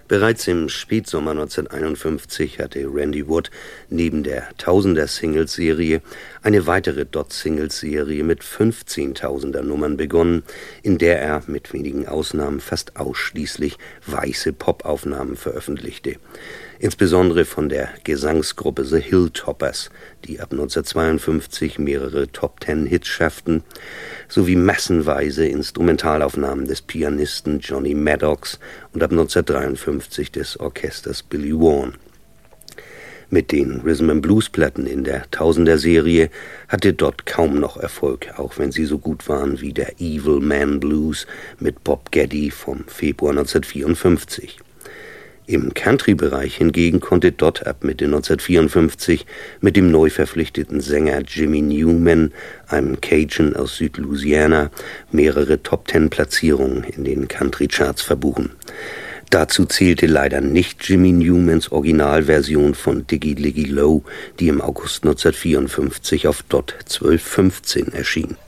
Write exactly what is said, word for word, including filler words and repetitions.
Bereits im Spätsommer neunzehnhunderteinundfünfzig hatte Randy Wood neben der Tausender-Singles-Serie eine weitere Dot-Singles-Serie mit fünfzehn Tausender-Nummern begonnen, in der er mit wenigen Ausnahmen fast ausschließlich weiße Popaufnahmen veröffentlichte. Insbesondere von der Gesangsgruppe The Hilltoppers, die ab neunzehnhundertzweiundfünfzig mehrere Top-Ten-Hits schafften, sowie massenweise Instrumentalaufnahmen des Pianisten Johnny Maddox und ab neunzehnhundertdreiundfünfzig des Orchesters Billy Vaughan. Mit den Rhythm-and-Blues-Platten in der Tausender-Serie hatte Dot kaum noch Erfolg, auch wenn sie so gut waren wie der Evil Man Blues mit Bob Geddy vom Februar neunzehnhundertvierundfünfzig. Im Country-Bereich hingegen konnte Dot ab Mitte neunzehnhundertvierundfünfzig mit dem neu verpflichteten Sänger Jimmy Newman, einem Cajun aus Südlouisiana, mehrere Top-Ten-Platzierungen in den Country-Charts verbuchen. Dazu zählte leider nicht Jimmy Newmans Originalversion von Diggy Liggy Low, die im August neunzehnhundertvierundfünfzig auf Dot zwölf fünfzehn erschien.